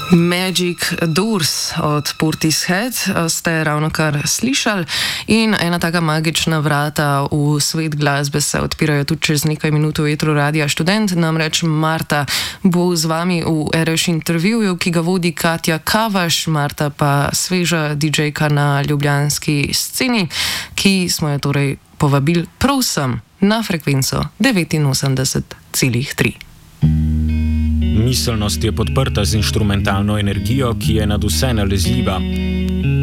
Magic Doors od Portishead ste ravno kar slišali in ena taka magična vrata v svet glasbe se odpirajo tudi čez nekaj minut v etru Radia Študent. Namreč Marta bo z vami v RŠ intervjuju, ki ga vodi Katja Kavaš, Marta pa sveža DJ-ka na ljubljanski sceni, ki smo jo torej povabili prav sem na frekvenco 89,3. Miselnost je podprta z inštrumentalno energijo, ki je nadvse nalezljiva.